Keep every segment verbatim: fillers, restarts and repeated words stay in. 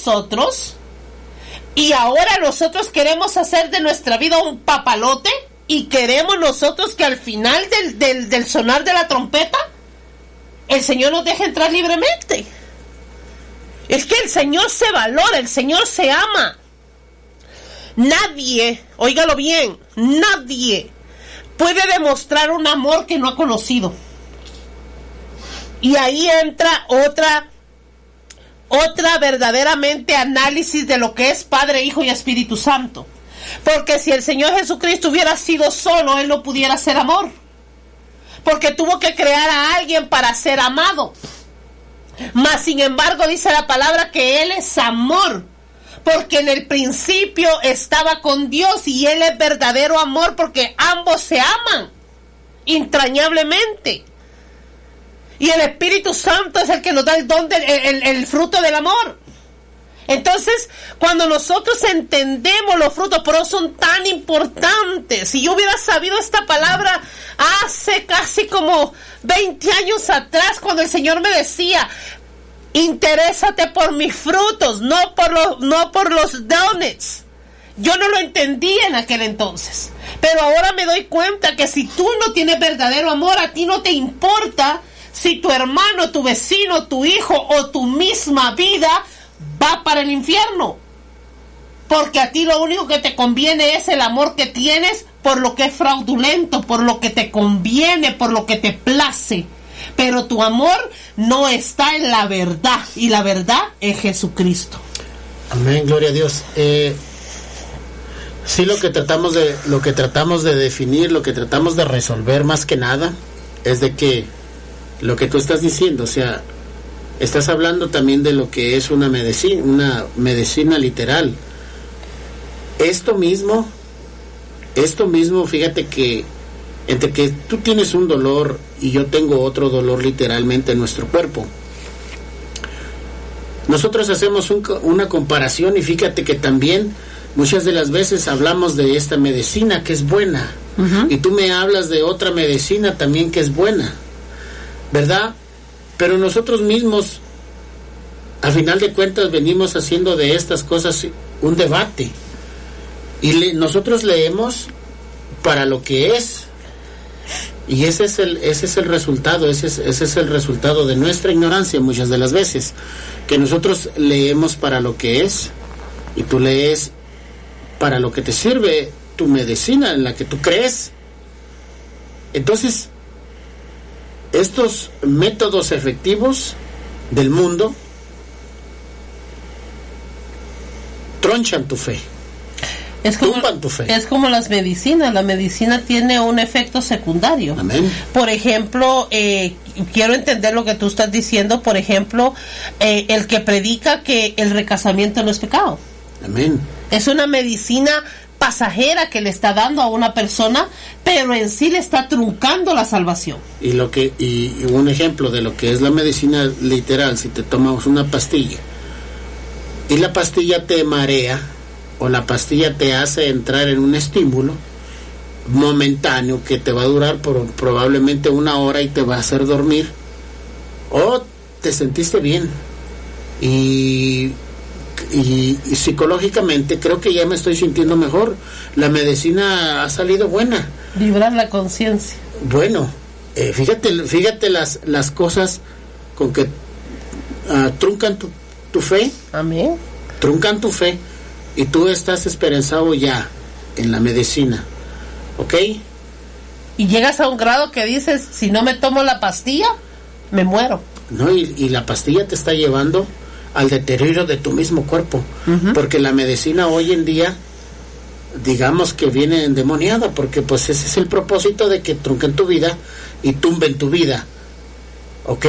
nosotros y ahora nosotros queremos hacer de nuestra vida un papalote y queremos nosotros que al final del, del, del sonar de la trompeta el Señor nos deje entrar libremente. Es que el Señor se valora, el Señor se ama. Nadie, óigalo bien, nadie puede demostrar un amor que no ha conocido. Y ahí entra otra, otra verdaderamente análisis de lo que es Padre, Hijo y Espíritu Santo. Porque si el Señor Jesucristo hubiera sido solo, Él no pudiera ser amor. Porque tuvo que crear a alguien para ser amado. Mas sin embargo dice la palabra que Él es amor. Porque en el principio estaba con Dios y Él es verdadero amor porque ambos se aman entrañablemente. Y el Espíritu Santo es el que nos da el don, del, el, el fruto del amor. Entonces, cuando nosotros entendemos los frutos, por eso son tan importantes. Si yo hubiera sabido esta palabra hace casi como veinte años atrás, cuando el Señor me decía, interésate por mis frutos, no por los, no por los dones. Yo no lo entendía en aquel entonces. Pero ahora me doy cuenta que si tú no tienes verdadero amor, a ti no te importa si tu hermano, tu vecino, tu hijo o tu misma vida va para el infierno. Porque a ti lo único que te conviene es el amor que tienes por lo que es fraudulento, por lo que te conviene, por lo que te place. Pero tu amor no está en la verdad, y la verdad es Jesucristo. Amén, gloria a Dios. Eh, sí, lo que tratamos de, lo que tratamos de definir, lo que tratamos de resolver más que nada, es de que lo que tú estás diciendo, o sea, estás hablando también de lo que es una medicina, una medicina literal. Esto mismo, esto mismo, fíjate que entre que tú tienes un dolor y yo tengo otro dolor literalmente en nuestro cuerpo, nosotros hacemos un, una comparación y fíjate que también muchas de las veces hablamos de esta medicina que es buena, uh-huh. y tú me hablas de otra medicina también que es buena, ¿verdad? Pero nosotros mismos, al final de cuentas, venimos haciendo de estas cosas un debate. Y le, nosotros leemos para lo que es. Y ese es el, ese es el resultado, ese es, ese es el resultado de nuestra ignorancia muchas de las veces. Que nosotros leemos para lo que es, y tú lees para lo que te sirve tu medicina, en la que tú crees. Entonces, estos métodos efectivos del mundo tronchan tu fe, es como, tumban tu fe. Es como las medicinas, la medicina tiene un efecto secundario. Amén. Por ejemplo, eh, quiero entender lo que tú estás diciendo, por ejemplo, eh, el que predica que el recasamiento no es pecado. Amén. Es una medicina pasajera que le está dando a una persona, pero en sí le está truncando la salvación. Y lo que y, y un ejemplo de lo que es la medicina literal, si te tomas una pastilla y la pastilla te marea o la pastilla te hace entrar en un estímulo momentáneo que te va a durar por probablemente una hora y te va a hacer dormir, o te sentiste bien y Y, y psicológicamente creo que ya me estoy sintiendo mejor, la medicina ha salido buena. Librar la conciencia. Bueno, eh, fíjate fíjate las las cosas con que uh, truncan tu, tu fe. Amén. Truncan tu fe y tú estás esperanzado ya en la medicina, ¿ok? Y llegas a un grado que dices, si no me tomo la pastilla, me muero. No, y, y la pastilla te está llevando al deterioro de tu mismo cuerpo, uh-huh. porque la medicina hoy en día, digamos que viene endemoniada, porque pues ese es el propósito de que trunquen tu vida y tumben tu vida, ¿ok?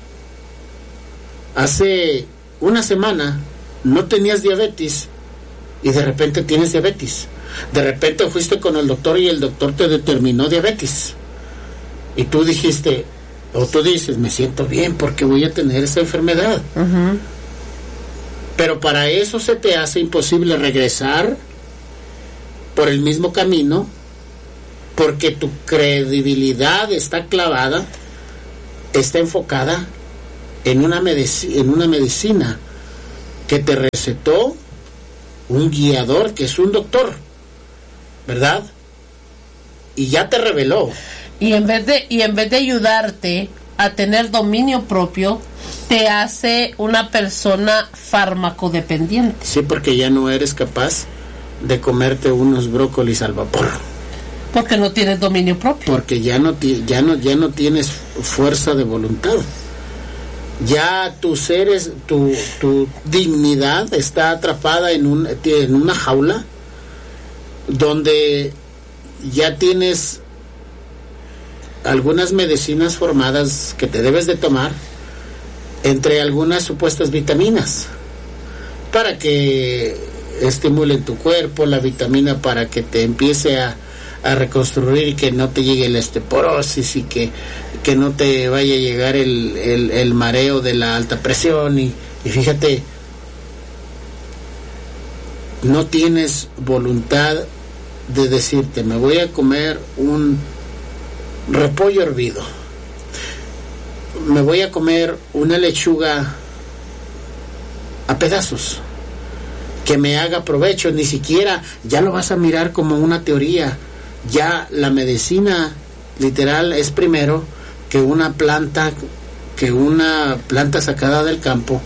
Hace una semana no tenías diabetes y de repente tienes diabetes. De repente fuiste con el doctor y el doctor te determinó diabetes y tú dijiste, o tú dices, me siento bien porque voy a tener esa enfermedad. Uh-huh. Pero para eso se te hace imposible regresar por el mismo camino, porque tu credibilidad está clavada, está enfocada en una, medici- en una medicina que te recetó un guiador que es un doctor, ¿verdad? Y ya te reveló. Y en vez de, y en vez de ayudarte a tener dominio propio, te hace una persona farmacodependiente. Sí, porque ya no eres capaz de comerte unos brócolis al vapor. Porque no tienes dominio propio. Porque ya no, ya no, ya no tienes fuerza de voluntad. Ya tu seres, tu, tu dignidad está atrapada en, un, en una jaula donde ya tienes algunas medicinas formadas que te debes de tomar, entre algunas supuestas vitaminas, para que estimulen tu cuerpo, la vitamina para que te empiece a, a reconstruir y que no te llegue la osteoporosis y que, que no te vaya a llegar el, el, el mareo de la alta presión y, y fíjate, no tienes voluntad de decirte, me voy a comer un repollo hervido, me voy a comer una lechuga a pedazos, que me haga provecho. Ni siquiera ya lo vas a mirar como una teoría, ya la medicina literal es primero que una planta, que una planta sacada del campo.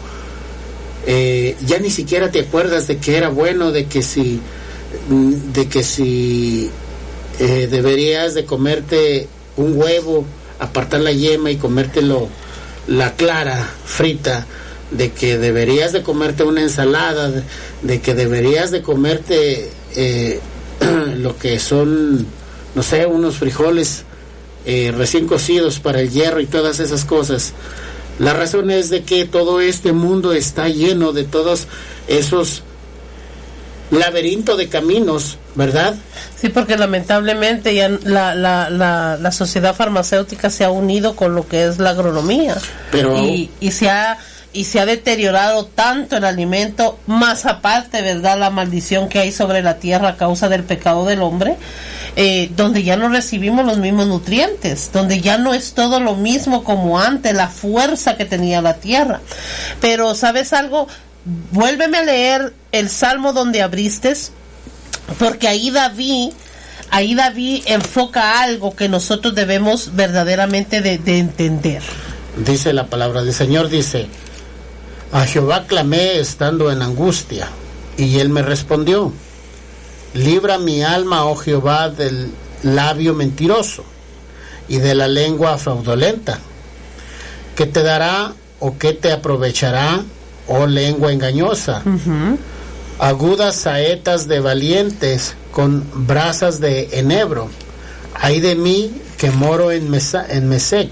Eh, ya ni siquiera te acuerdas de que era bueno, de que si de que si eh, deberías de comerte un huevo, apartar la yema y comértelo la clara frita, de que deberías de comerte una ensalada, de, de que deberías de comerte eh, lo que son, no sé, unos frijoles eh, recién cocidos para el hierro y todas esas cosas. La razón es de que todo este mundo está lleno de todos esos laberinto de caminos, ¿verdad? Sí, porque lamentablemente ya la, la, la, la sociedad farmacéutica se ha unido con lo que es la agronomía. Pero y, y se ha y se ha deteriorado tanto el alimento, más aparte, ¿verdad?, la maldición que hay sobre la tierra a causa del pecado del hombre, eh, donde ya no recibimos los mismos nutrientes, donde ya no es todo lo mismo como antes, la fuerza que tenía la tierra. Pero, ¿sabes algo? Vuélveme a leer el Salmo donde abriste, porque ahí David, ahí David enfoca algo que nosotros debemos verdaderamente de, de entender. Dice la palabra del Señor, dice: a Jehová clamé estando en angustia, y él me respondió. Libra mi alma, oh Jehová, del labio mentiroso y de la lengua fraudulenta. ¿Qué te dará o qué te aprovechará, oh lengua engañosa? Uh-huh. Agudas saetas de valientes con brasas de enebro. Ay de mí que moro en, Mesa, en Mesec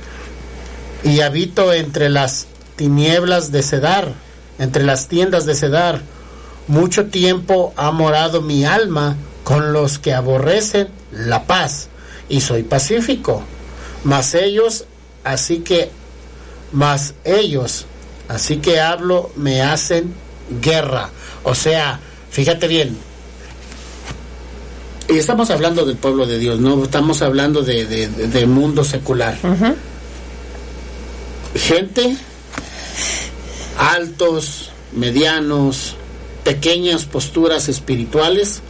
y habito entre las tinieblas de Cedar, entre las tiendas de Cedar. Mucho tiempo ha morado mi alma con los que aborrecen la paz, y soy pacífico. Mas ellos, así que, mas ellos, así que hablo, me hacen guerra. O sea, fíjate bien, y estamos hablando del pueblo de Dios, no estamos hablando de, de, de, de mundo secular. Uh-huh. Gente, altos, medianos, pequeñas posturas espirituales,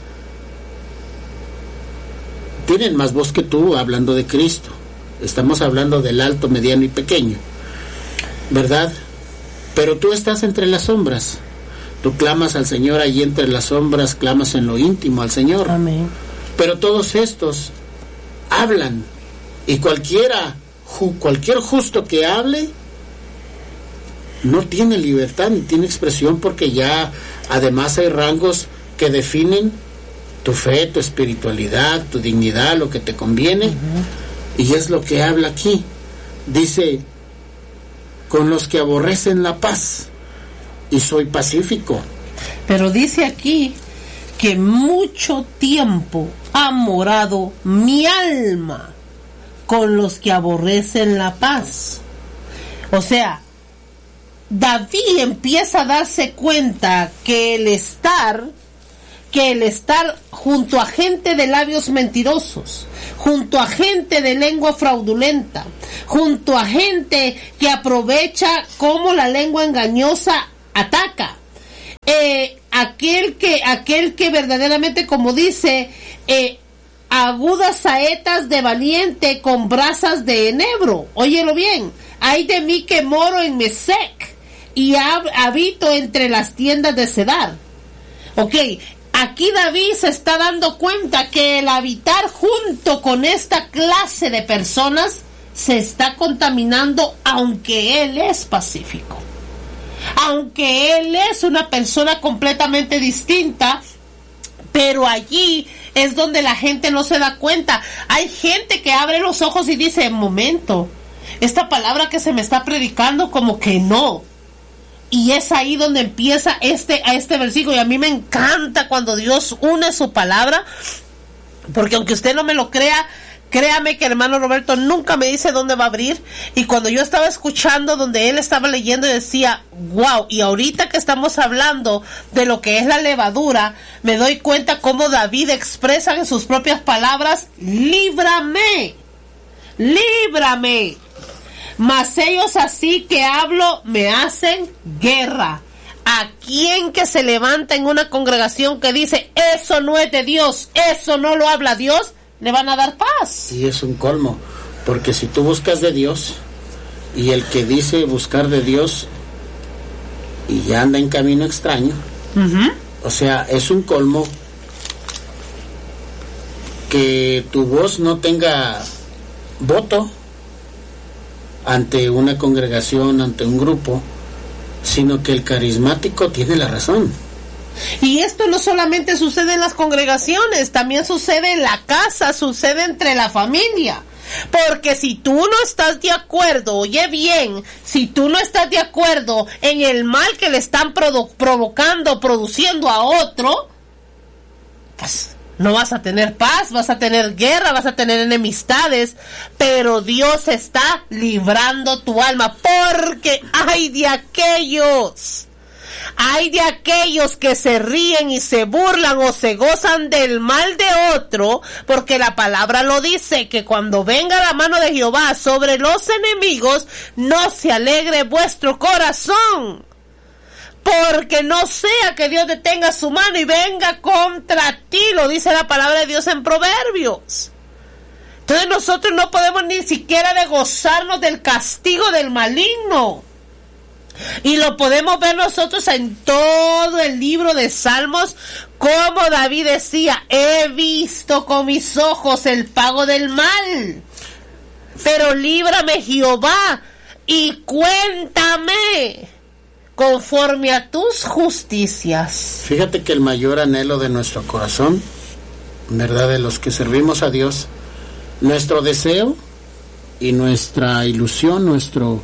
tienen más voz que tú hablando de Cristo. Estamos hablando del alto, mediano y pequeño, ¿verdad? Pero tú estás entre las sombras. Tú clamas al Señor allí entre las sombras, clamas en lo íntimo al Señor. Amén. Pero todos estos hablan, y cualquiera, ju, cualquier justo que hable no tiene libertad ni tiene expresión, porque ya además hay rangos que definen tu fe, tu espiritualidad, tu dignidad, lo que te conviene. Uh-huh. Y es lo que habla aquí. Dice: con los que aborrecen la paz, y soy pacífico. Pero dice aquí que mucho tiempo ha morado mi alma con los que aborrecen la paz. O sea, David empieza a darse cuenta que el estar, que el estar junto a gente de labios mentirosos, junto a gente de lengua fraudulenta, junto a gente que aprovecha cómo la lengua engañosa ataca, aquel que, aquel que verdaderamente, como dice, eh, agudas saetas de valiente con brasas de enebro. Óyelo bien. Ay de mí que moro en Mesec y hab- habito entre las tiendas de Cedar. Ok, aquí David se está dando cuenta que el habitar junto con esta clase de personas se está contaminando, aunque él es pacífico. Aunque él es una persona completamente distinta, pero allí es donde la gente no se da cuenta. Hay gente que abre los ojos y dice, momento, esta palabra que se me está predicando como que no. Y es ahí donde empieza este, a este versículo. Y a mí me encanta cuando Dios une su palabra, porque aunque usted no me lo crea, créame que hermano Roberto nunca me dice dónde va a abrir. Y cuando yo estaba escuchando donde él estaba leyendo, y decía, wow, y ahorita que estamos hablando de lo que es la levadura, me doy cuenta cómo David expresa en sus propias palabras, líbrame, líbrame. Mas ellos así que hablo me hacen guerra. ¿A quién que se levanta en una congregación que dice, eso no es de Dios, eso no lo habla Dios, le van a dar paz? Y es un colmo, porque si tú buscas de Dios, y el que dice buscar de Dios y ya anda en camino extraño, uh-huh. O sea, es un colmo que tu voz no tenga voto ante una congregación, ante un grupo, sino que el carismático tiene la razón. Y esto no solamente sucede en las congregaciones, también sucede en la casa, sucede entre la familia. Porque si tú no estás de acuerdo, oye bien, si tú no estás de acuerdo en el mal que le están produ- provocando, produciendo a otro, pues no vas a tener paz, vas a tener guerra, vas a tener enemistades, pero Dios está librando tu alma, porque hay de aquellos... Hay de aquellos que se ríen y se burlan o se gozan del mal de otro, porque la palabra lo dice, que cuando venga la mano de Jehová sobre los enemigos, no se alegre vuestro corazón, porque no sea que Dios detenga su mano y venga contra ti, lo dice la palabra de Dios en Proverbios. Entonces nosotros no podemos ni siquiera de gozarnos del castigo del maligno. Y lo podemos ver nosotros en todo el libro de Salmos, como David decía, he visto con mis ojos el pago del mal, pero líbrame Jehová y cuéntame conforme a tus justicias. Fíjate que el mayor anhelo de nuestro corazón, ¿verdad?, de los que servimos a Dios, nuestro deseo y nuestra ilusión, nuestro...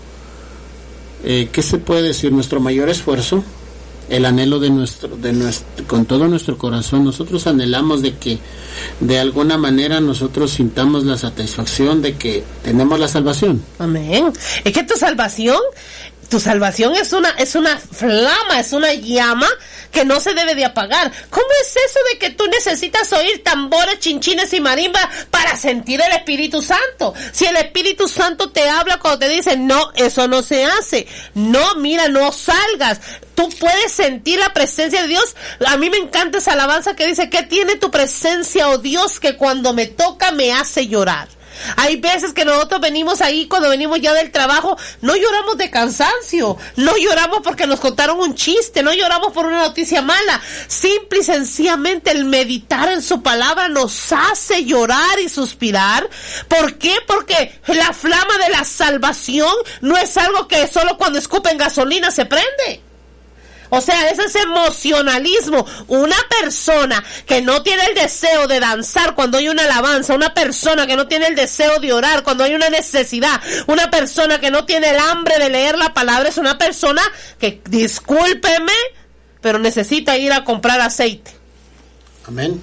Eh, ¿qué se puede decir? Nuestro mayor esfuerzo, el anhelo de nuestro, de nuestro, con todo nuestro corazón, nosotros anhelamos de que de alguna manera nosotros sintamos la satisfacción de que tenemos la salvación. Amén. Es que tu salvación, tu salvación es una, es una flama, es una llama que no se debe de apagar. ¿Cómo es eso de que tú necesitas oír tambores, chinchines y marimba para sentir el Espíritu Santo? Si el Espíritu Santo te habla cuando te dice, no, eso no se hace. No, mira, no salgas. Tú puedes sentir la presencia de Dios. A mí me encanta esa alabanza que dice, ¿qué tiene tu presencia, oh Dios, que cuando me toca me hace llorar? Hay veces que nosotros venimos ahí, cuando venimos ya del trabajo, no lloramos de cansancio, no lloramos porque nos contaron un chiste, no lloramos por una noticia mala. Simple y sencillamente el meditar en su palabra nos hace llorar y suspirar. ¿Por qué? Porque la flama de la salvación no es algo que solo cuando escupen gasolina se prende. O sea, ese es emocionalismo. Una persona que no tiene el deseo de danzar cuando hay una alabanza, una persona que no tiene el deseo de orar cuando hay una necesidad, una persona que no tiene el hambre de leer la palabra, es una persona que, discúlpeme, pero necesita ir a comprar aceite. Amén.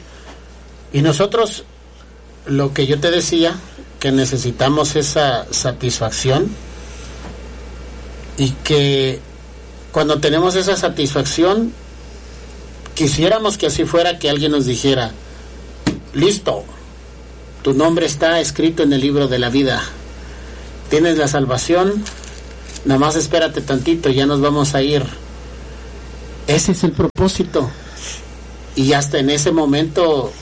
Y nosotros, lo que yo te decía, que necesitamos esa satisfacción, y que cuando tenemos esa satisfacción, quisiéramos que así fuera, que alguien nos dijera, listo, tu nombre está escrito en el libro de la vida, tienes la salvación, nada más espérate tantito, ya nos vamos a ir. Ese es el propósito. Y hasta en ese momento,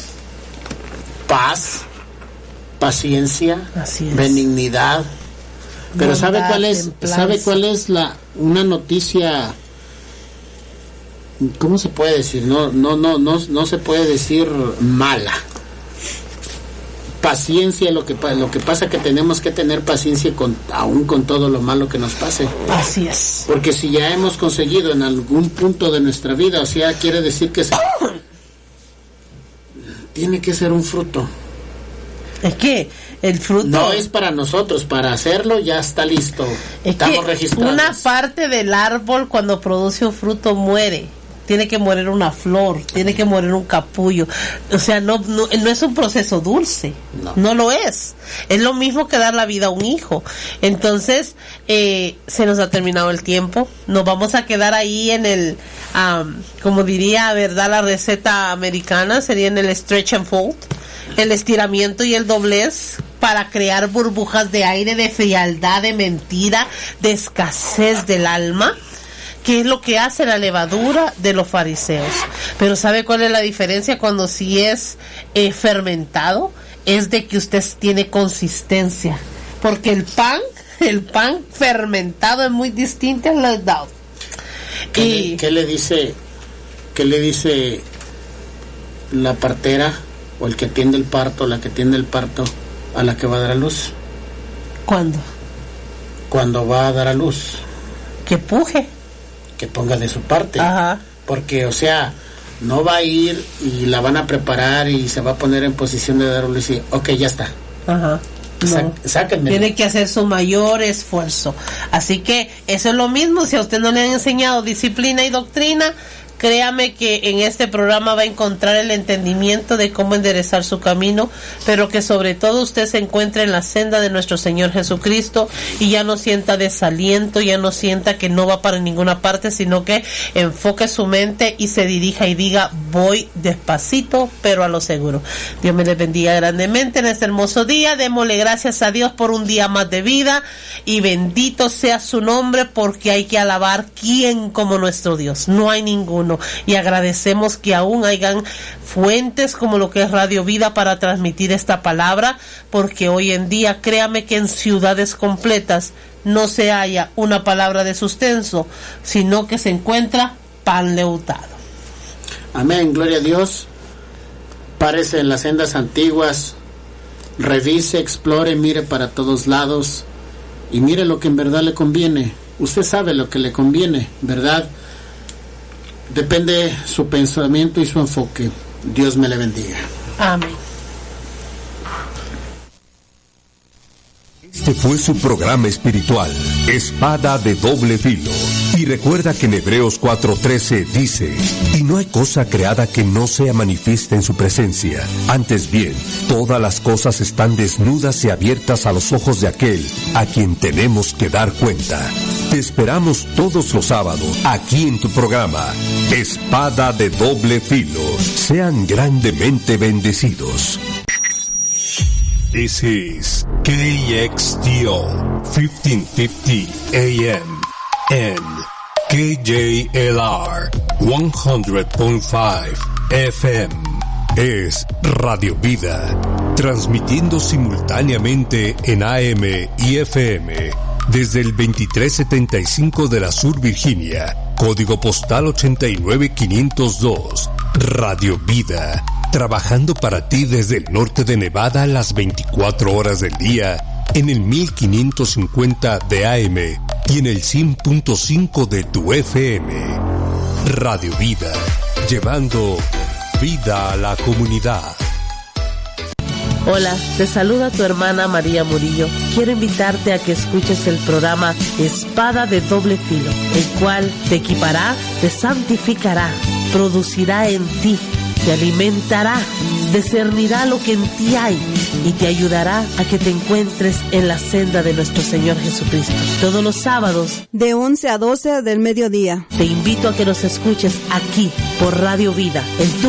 paz, paciencia, benignidad. Pero bondad, ¿sabe cuál es? Templanza. ¿Sabe cuál es la una noticia? ¿Cómo se puede decir? No, no, no, no, no se puede decir mala. Paciencia, lo que lo que pasa que tenemos que tener paciencia con aún con todo lo malo que nos pase. Así es. Porque si ya hemos conseguido en algún punto de nuestra vida, o sea, quiere decir que se, tiene que ser un fruto. Es que el fruto no es para nosotros, para hacerlo ya está listo. Es Estamos que registrados. Una parte del árbol cuando produce un fruto muere. Tiene que morir una flor, tiene que morir un capullo. O sea, no, no, no es un proceso dulce, no. no lo es. Es lo mismo que dar la vida a un hijo. Entonces, eh, se nos ha terminado el tiempo. Nos vamos a quedar ahí en el, um, como diría, ¿verdad? La receta americana sería en el stretch and fold, el estiramiento y el doblez para crear burbujas de aire, de frialdad, de mentira, de escasez del alma. ¿Qué es lo que hace la levadura de los fariseos? Pero ¿sabe cuál es la diferencia cuando sí es eh, fermentado? Es de que usted tiene consistencia. Porque el pan, el pan fermentado es muy distinto al leudado. ¿Qué, y le, ¿Qué le dice, qué le dice la partera o el que atiende el parto, la que atiende el parto a la que va a dar a luz? ¿Cuándo? Cuando va a dar a luz. Que puje. Que ponga de su parte. Ajá. Porque, o sea, no va a ir y la van a preparar y se va a poner en posición de dar a luz y, ok, ya está. Ajá. No. Sáquenme. Tiene que hacer su mayor esfuerzo. Así que eso es lo mismo. Si a usted no le han enseñado disciplina y doctrina, créame que en este programa va a encontrar el entendimiento de cómo enderezar su camino, pero que sobre todo usted se encuentre en la senda de nuestro Señor Jesucristo y ya no sienta desaliento, ya no sienta que no va para ninguna parte, sino que enfoque su mente y se dirija y diga, voy despacito, pero a lo seguro. Dios me les bendiga grandemente en este hermoso día. Démosle gracias a Dios por un día más de vida y bendito sea su nombre, porque hay que alabar quién como nuestro Dios. No hay ninguno. Y agradecemos que aún hayan fuentes como lo que es Radio Vida para transmitir esta palabra, porque hoy en día, créame que en ciudades completas no se halla una palabra de sustento, sino que se encuentra pan leudado. Amén, gloria a Dios. Párese en las sendas antiguas, revise, explore, mire para todos lados y mire lo que en verdad le conviene. Usted sabe lo que le conviene, ¿verdad? Depende su pensamiento y su enfoque. Dios me le bendiga. Amén. Este fue su programa espiritual, Espada de Doble Filo. Y recuerda que en Hebreos cuatro trece dice, y no hay cosa creada que no sea manifiesta en su presencia. Antes bien, todas las cosas están desnudas y abiertas a los ojos de aquel a quien tenemos que dar cuenta. Te esperamos todos los sábados, aquí en tu programa, Espada de Doble Filo. Sean grandemente bendecidos. This is K X T O fifteen fifty A M and K J L R one hundred point five F M. Es Radio Vida, transmitiendo simultáneamente en A M y F M desde el veintitrés setenta y cinco de la Sur Virginia, código postal ochenta y nueve quinientos dos. Radio Vida, trabajando para ti desde el norte de Nevada las veinticuatro horas del día en el mil quinientos cincuenta de A M y en el cien punto cinco de tu F M. Radio Vida, llevando vida a la comunidad. Hola, te saluda tu hermana María Murillo. Quiero invitarte a que escuches el programa Espada de Doble Filo, el cual te equipará, te santificará, producirá en ti, te alimentará, discernirá lo que en ti hay y te ayudará a que te encuentres en la senda de nuestro Señor Jesucristo. Todos los sábados, de once a doce del mediodía. Te invito a que nos escuches aquí por Radio Vida, en tu